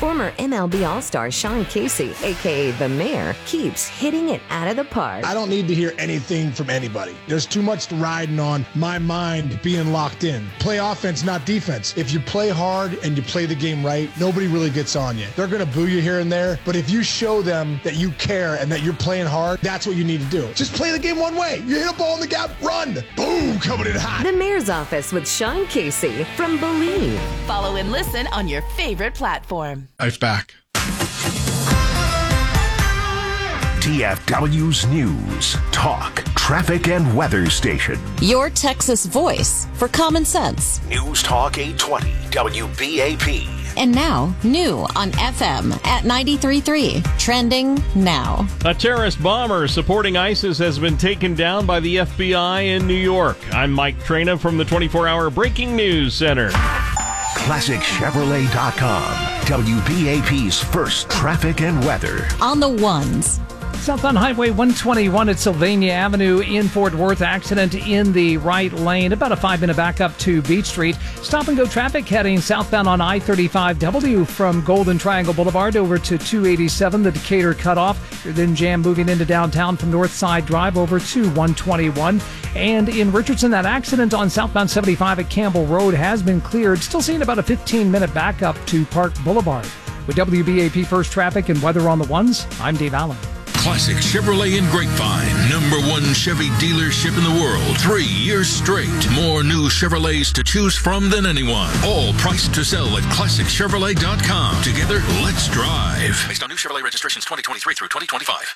Former MLB All-Star Sean Casey, a.k.a. The Mayor, keeps hitting it out of the park. I don't need to hear anything from anybody. There's too much riding on my mind being locked in. Play offense, not defense. If you play hard and you play the game right, nobody really gets on you. They're going to boo you here and there, but if you show them that you care and that you're playing hard, that's what you need to do. Just play the game one way. You hit a ball in the gap, run. Boom, coming in hot. The Mayor's Office with Sean Casey from Believe. Follow and listen on your favorite platform. Life's back. TFW's News, Talk, Traffic, and Weather Station. Your Texas voice for common sense. News Talk 820 WBAP. And now, new on FM at 93.3. Trending now. A terrorist bomber supporting ISIS has been taken down by the FBI in New York. I'm Mike Traina from the 24-hour Breaking News Center. ClassicChevrolet.com. WBAP's first traffic and weather. On the ones. Southbound Highway 121 at Sylvania Avenue in Fort Worth. Accident in the right lane. About a 5-minute backup to Beach Street. Stop-and-go traffic heading southbound on I-35W from Golden Triangle Boulevard over to 287, the Decatur cutoff. You're then jammed moving into downtown from Northside Drive over to 121. And in Richardson, that accident on southbound 75 at Campbell Road has been cleared. Still seeing about a 15-minute backup to Park Boulevard. With WBAP First Traffic and Weather on the Ones, I'm Dave Allen. Classic Chevrolet in Grapevine. #1 Chevy dealership in the world. 3 years straight. More new Chevrolets to choose from than anyone. All priced to sell at ClassicChevrolet.com. Together, let's drive. Based on new Chevrolet registrations 2023 through 2025.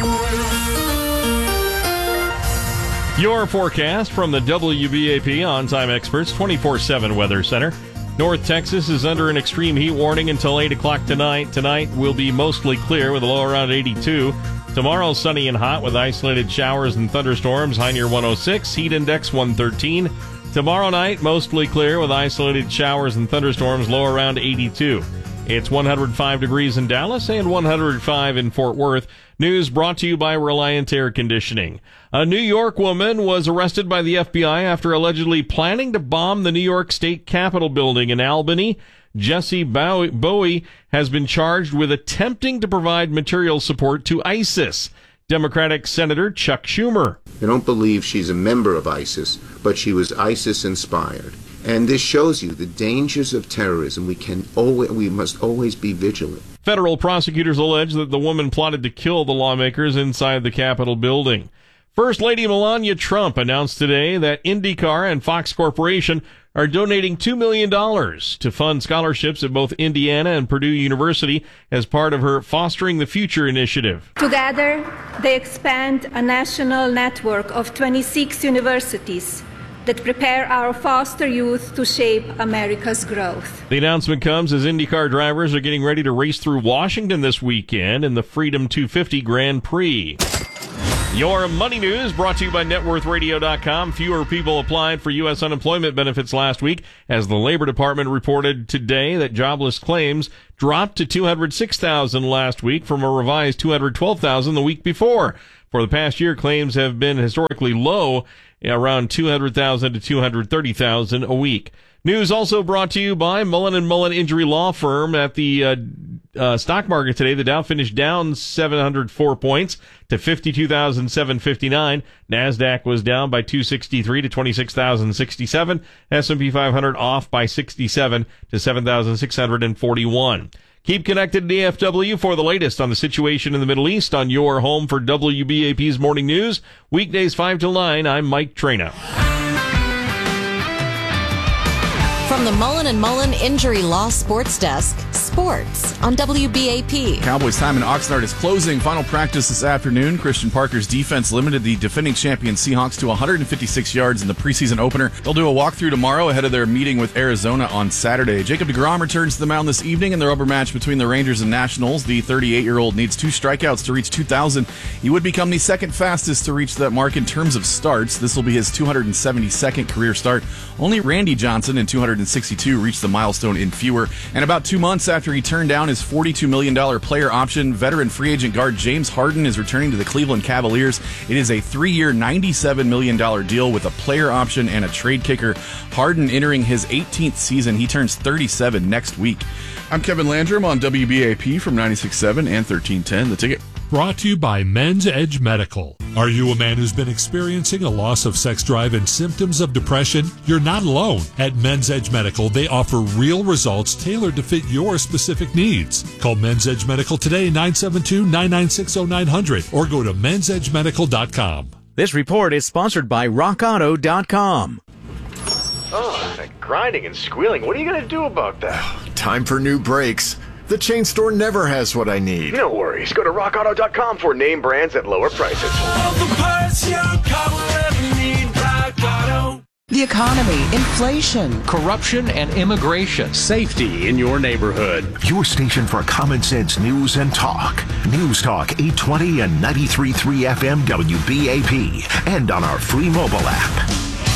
Your forecast from the WBAP On-Time Experts 24/7 Weather Center. North Texas is under an extreme heat warning until 8 o'clock tonight. Tonight will be mostly clear with a low around 82. Tomorrow, sunny and hot with isolated showers and thunderstorms, high near 106, heat index 113. Tomorrow night, mostly clear with isolated showers and thunderstorms, low around 82. It's 105 degrees in Dallas and 105 in Fort Worth. News brought to you by Reliant Air Conditioning. A New York woman was arrested by the FBI after allegedly planning to bomb the New York State Capitol building in Albany. Jesse Bowie has been charged with attempting to provide material support to ISIS. Democratic Senator Chuck Schumer. I don't believe she's a member of ISIS, but she was ISIS-inspired. And this shows you the dangers of terrorism. We must always be vigilant. Federal prosecutors allege that the woman plotted to kill the lawmakers inside the Capitol building. First Lady Melania Trump announced today that IndyCar and Fox Corporation are donating $2 million to fund scholarships at both Indiana and Purdue University as part of her Fostering the Future initiative. Together, they expand a national network of 26 universities that prepare our foster youth to shape America's growth. The announcement comes as IndyCar drivers are getting ready to race through Washington this weekend in the Freedom 250 Grand Prix. Your money news brought to you by NetWorthRadio.com. Fewer people applied for U.S. unemployment benefits last week as the Labor Department reported today that jobless claims dropped to 206,000 last week from a revised 212,000 the week before. For the past year, claims have been historically low, around 200,000 to 230,000 a week. News also brought to you by Mullen & Mullen Injury Law Firm. At the stock market today, the Dow finished down 704 points to 52,759. NASDAQ was down by 263 to 26,067. S&P 500 off by 67 to 7,641. Keep connected to DFW for the latest on the situation in the Middle East on your home for WBAP's Morning News. Weekdays 5 till 9, I'm Mike Traina. From the Mullen & Mullen Injury Law Sports Desk, sports on WBAP. Cowboys time in Oxnard is closing. Final practice this afternoon. Christian Parker's defense limited the defending champion Seahawks to 156 yards in the preseason opener. They'll do a walkthrough tomorrow ahead of their meeting with Arizona on Saturday. Jacob deGrom returns to the mound this evening in the rubber match between the Rangers and Nationals. The 38-year-old needs 2 strikeouts to reach 2,000. He would become the second fastest to reach that mark in terms of starts. This will be his 272nd career start. Only Randy Johnson in 200 162 reached the milestone in fewer. And about 2 months after he turned down his $42 million player option, veteran free agent guard James Harden is returning to the Cleveland Cavaliers. It is a 3-year, $97 million deal with a player option and a trade kicker. Harden entering his 18th season. He turns 37 next week. I'm Kevin Landrum on WBAP from 96.7 and 1310. The Ticket. Brought to you by Men's Edge Medical. Are you a man who's been experiencing a loss of sex drive and symptoms of depression? You're not alone. At Men's Edge Medical, they offer real results tailored to fit your specific needs. Call Men's Edge Medical today, 972-996-0900, or go to mensedgemedical.com. This report is sponsored by RockAuto.com. Oh, that grinding and squealing. What are you going to do about that? Time for new brakes. The chain store never has what I need. No worries. Go to rockauto.com for name brands at lower prices. All the parts your car will ever need, Rock Auto. The economy, inflation, corruption, and immigration. Safety in your neighborhood. Your station for common sense news and talk. News Talk 820 and 93.3 FM WBAP. And on our free mobile app.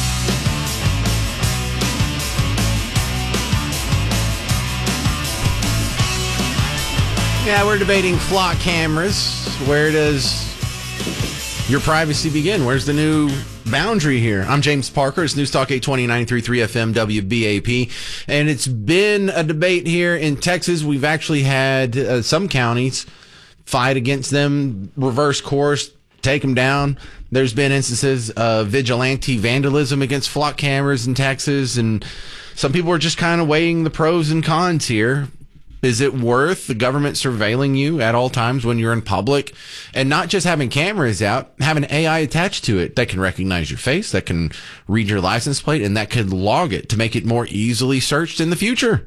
Yeah, we're debating flock cameras. Where does your privacy begin? Where's the new boundary here? I'm James Parker. It's News Talk 820, 93.3 FM WBAP. And it's been a debate here in Texas. We've actually had some counties fight against them, reverse course, take them down. There's been instances of vigilante vandalism against flock cameras in Texas. And some people are just kind of weighing the pros and cons here. Is it worth the government surveilling you at all times when you're in public, and not just having cameras out, having AI attached to it that can recognize your face, that can read your license plate, and that could log it to make it more easily searched in the future?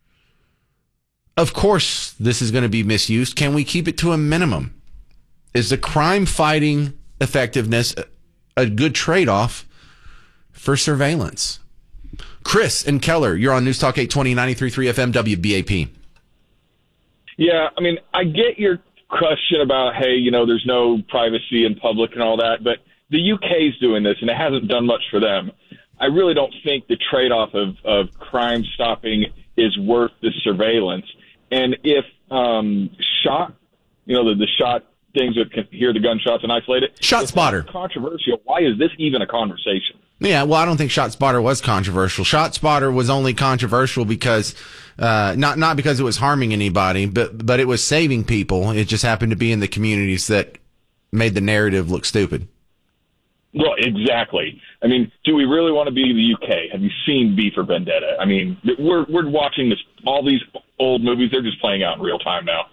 Of course, this is going to be misused. Can we keep it to a minimum? Is the crime fighting effectiveness a good trade-off for surveillance? Chris and Keller, you're on News Talk 820, 93.3 FM WBAP. Yeah, I mean, I get your question about, hey, you know, there's no privacy in public and all that, but the UK's doing this, and it hasn't done much for them. I really don't think the trade-off of crime stopping is worth the surveillance. And if shot, you know, the shot things that can hear the gunshots and isolate it. Shot spotter. Controversial. Why is this even a conversation? Yeah, well, I don't think Shot Spotter was controversial. Shot Spotter was only controversial because not because it was harming anybody, but it was saving people. It just happened to be in the communities that made the narrative look stupid. Well, exactly. I mean, do we really want to be the UK? Have you seen V for Vendetta? I mean, we're watching this. All these old movies, they're just playing out in real time now.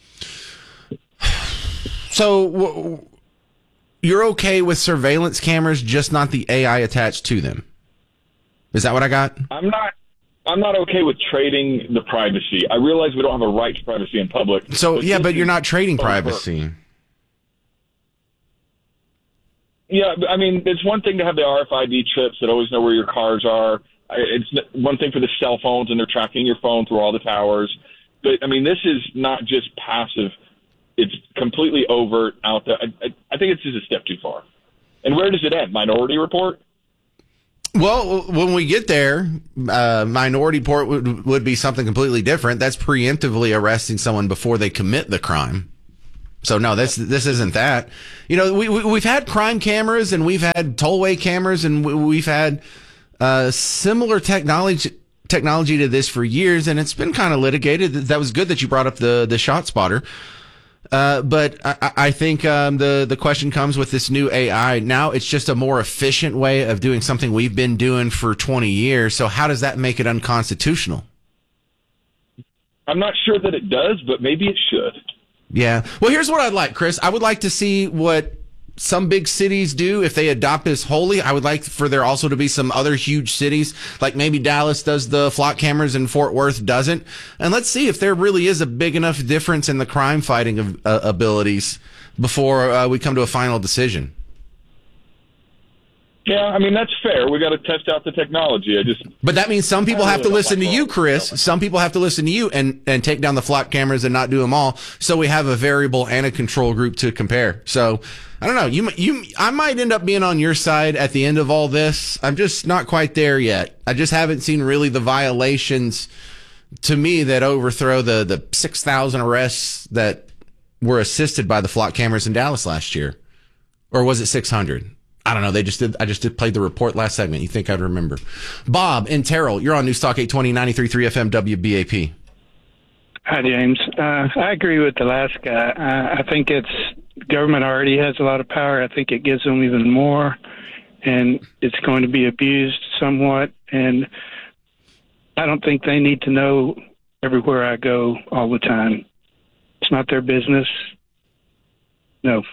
So you're okay with surveillance cameras, just not the AI attached to them? Is that what I got? I'm not okay with trading the privacy. I realize we don't have a right to privacy in public. So, yeah, but you're not trading privacy. Yeah, I mean, it's one thing to have the RFID chips that always know where your cars are. It's one thing for the cell phones, and they're tracking your phone through all the towers. But, I mean, this is not just passive. It's completely overt out there. I think it's just a step too far. And where does it end? Minority Report? Well, when we get there, Minority Report would be something completely different. That's preemptively arresting someone before they commit the crime. So no, this isn't that. You know, we've had crime cameras, and we've had tollway cameras, and we've had similar technology to this for years, and it's been kind of litigated. That was good that you brought up the Shot Spotter. But I think the question comes with this new AI. Now it's just a more efficient way of doing something we've been doing for 20 years. So how does that make it unconstitutional? I'm not sure that it does, but maybe it should. Yeah. Well, here's what I'd like, Chris. I would like to see what some big cities do if they adopt this wholly. I would like for there also to be some other huge cities, like maybe Dallas does the flock cameras and Fort Worth doesn't. And let's see if there really is a big enough difference in the crime fighting abilities before we come to a final decision. Yeah, I mean, that's fair. We got to test out the technology. But that means some people have to listen to you, Chris. Some people have to listen to you and take down the flock cameras and not do them all. So we have a variable and a control group to compare. So I don't know. I might end up being on your side at the end of all this. I'm just not quite there yet. I just haven't seen really the violations to me that overthrow the 6,000 arrests that were assisted by the flock cameras in Dallas last year. Or was it 600? I don't know. I just played the report last segment. You think I'd remember? Bob in Terrell, you're on News Talk 820 93.3 FM WBAP. Hi, James. I agree with the last guy. I think government already has a lot of power. I think it gives them even more, and it's going to be abused somewhat. And I don't think they need to know everywhere I go all the time. It's not their business. No.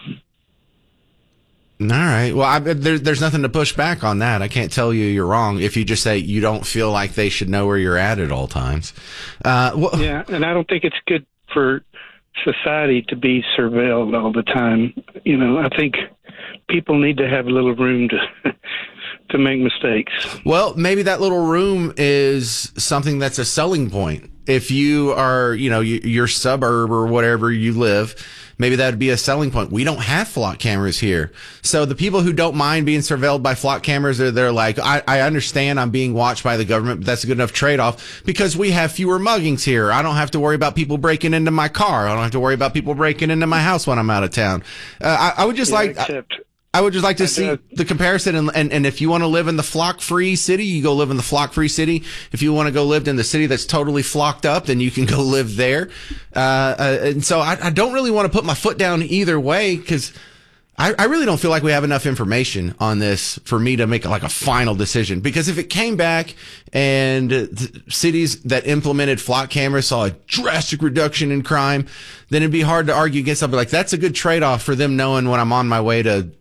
All right. Well, there's nothing to push back on that. I can't tell you you're wrong if you just say you don't feel like they should know where you're at all times. Yeah, and I don't think it's good for society to be surveilled all the time. You know, I think people need to have a little room to make mistakes. Well, maybe that little room is something that's a selling point. If you are, your suburb or whatever you live, maybe that would be a selling point. We don't have flock cameras here. So the people who don't mind being surveilled by flock cameras, they're like, I understand I'm being watched by the government, but that's a good enough trade-off because we have fewer muggings here. I don't have to worry about people breaking into my car. I don't have to worry about people breaking into my house when I'm out of town. I would just I would just like to see the comparison. And if you want to live in the flock-free city, you go live in the flock-free city. If you want to go live in the city that's totally flocked up, then you can go live there. And so I don't really want to put my foot down either way because I really don't feel like we have enough information on this for me to make like a final decision. Because if it came back and cities that implemented flock cameras saw a drastic reduction in crime, then it'd be hard to argue against something like that's a good trade-off for them knowing when I'm on my way to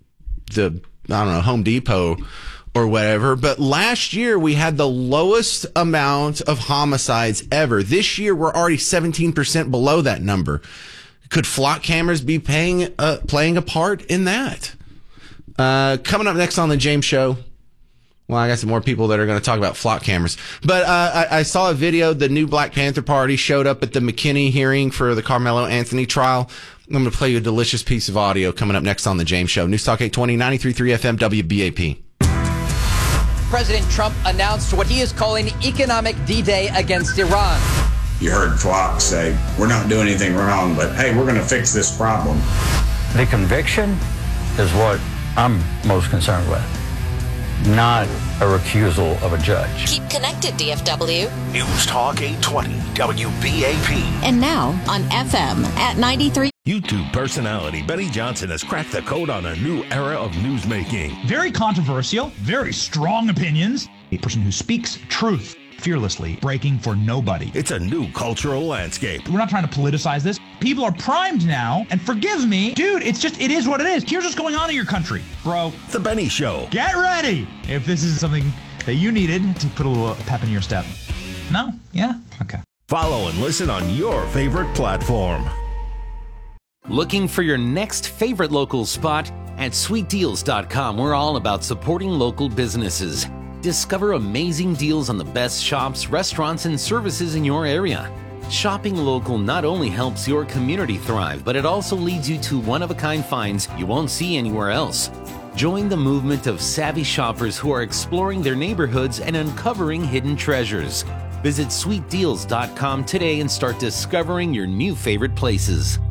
Home Depot or whatever. But last year we had the lowest amount of homicides ever. This year we're already 17% below that number. Could flock cameras be playing a part in that? Coming up next on the James Show. Well, I got some more people that are going to talk about flock cameras. But I saw a video. The new Black Panther Party showed up at the McKinney hearing for the Carmelo Anthony trial. I'm going to play you a delicious piece of audio coming up next on the James Show. News Talk 820, 93.3 FM, WBAP. President Trump announced what he is calling economic D-Day against Iran. You heard Flock say, we're not doing anything wrong, but hey, we're going to fix this problem. The conviction is what I'm most concerned with, not a recusal of a judge. Keep connected, DFW. News Talk 820 WBAP. And now on FM at 93. YouTube personality Benny Johnson has cracked the code on a new era of newsmaking. Very controversial, very strong opinions. A person who speaks truth fearlessly, breaking for nobody. It's a new cultural landscape. We're not trying to politicize this. People are primed now, and forgive me, dude, it is what it is. Here's what's going on in your country, bro. The Benny Show. Get ready if this is something that you needed to put a little pep in your step. No? Yeah? Okay. Follow and listen on your favorite platform. Looking for your next favorite local spot? At sweetdeals.com, we're all about supporting local businesses. Discover amazing deals on the best shops, restaurants, and services in your area. Shopping local not only helps your community thrive, but it also leads you to one-of-a-kind finds you won't see anywhere else. Join the movement of savvy shoppers who are exploring their neighborhoods and uncovering hidden treasures. Visit sweetdeals.com today and start discovering your new favorite places.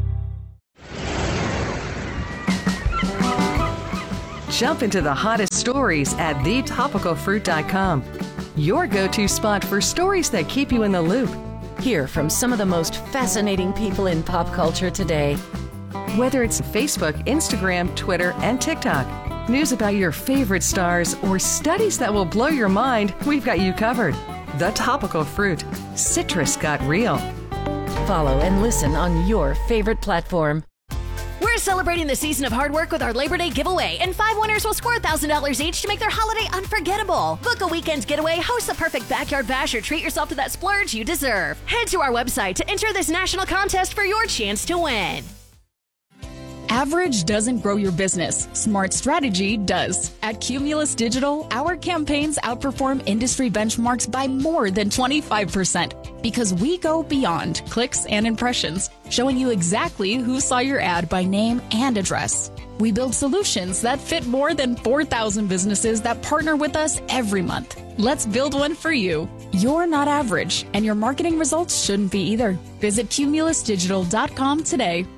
Jump into the hottest stories at thetopicalfruit.com. Your go-to spot for stories that keep you in the loop. Hear from some of the most fascinating people in pop culture today. Whether it's Facebook, Instagram, Twitter, and TikTok, news about your favorite stars, or studies that will blow your mind, we've got you covered. The Topical Fruit. Citrus got real. Follow and listen on your favorite platform. We're celebrating the season of hard work with our Labor Day giveaway, and 5 winners will score $1,000 each to make their holiday unforgettable. Book a weekend getaway, host the perfect backyard bash, or treat yourself to that splurge you deserve. Head to our website to enter this national contest for your chance to win. Average doesn't grow your business. Smart strategy does. At Cumulus Digital, our campaigns outperform industry benchmarks by more than 25% because we go beyond clicks and impressions, showing you exactly who saw your ad by name and address. We build solutions that fit more than 4,000 businesses that partner with us every month. Let's build one for you. You're not average, and your marketing results shouldn't be either. Visit cumulusdigital.com today.